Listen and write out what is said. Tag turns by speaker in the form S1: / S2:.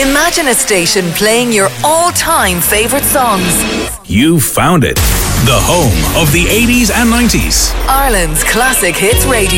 S1: Imagine a station playing your all-time favourite songs.
S2: You found it. The home of the 80s and 90s.
S1: Ireland's classic hits radio.